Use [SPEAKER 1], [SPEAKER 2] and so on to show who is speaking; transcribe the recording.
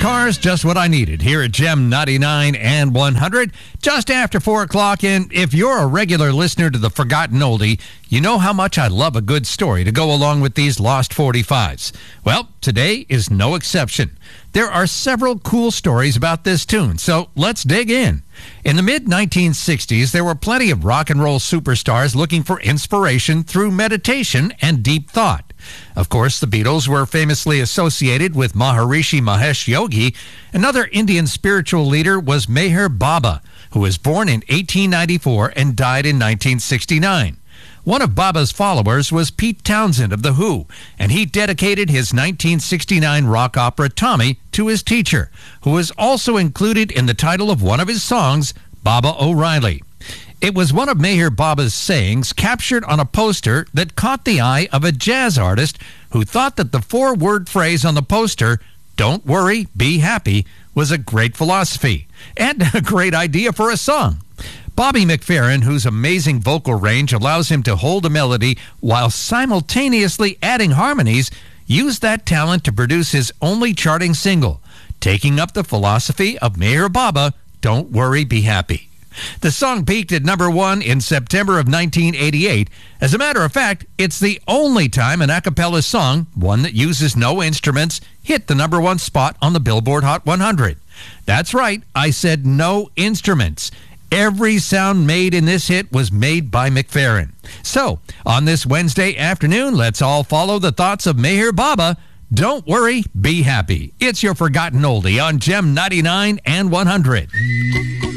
[SPEAKER 1] cars, just what I needed here at Gem 99 and 100, just after 4 o'clock. And if you're a regular listener to the Forgotten Oldie, you know how much I love a good story to go along with these Lost 45s. Well, today is no exception. There are several cool stories about this tune, so let's dig in. In the mid-1960s, there were plenty of rock and roll superstars looking for inspiration through meditation and deep thought. Of course, the Beatles were famously associated with Maharishi Mahesh Yogi. Another Indian spiritual leader was Meher Baba, who was born in 1894 and died in 1969. One of Baba's followers was Pete Townsend of The Who, and he dedicated his 1969 rock opera Tommy to his teacher, who was also included in the title of one of his songs, Baba O'Reilly. It was one of Meher Baba's sayings captured on a poster that caught the eye of a jazz artist who thought that the 4-word phrase on the poster, "Don't worry, be happy," was a great philosophy and a great idea for a song. Bobby McFerrin, whose amazing vocal range allows him to hold a melody while simultaneously adding harmonies, used that talent to produce his only charting single, taking up the philosophy of Meher Baba, "Don't worry, be happy." The song peaked at number 1 in September of 1988. As a matter of fact, it's the only time an a cappella song, one that uses no instruments, hit the number 1 spot on the Billboard Hot 100. That's right, I said no instruments. Every sound made in this hit was made by McFerrin. So, on this Wednesday afternoon, let's all follow the thoughts of Meher Baba. Don't worry, be happy. It's your Forgotten Oldie on Gem 99 and 100.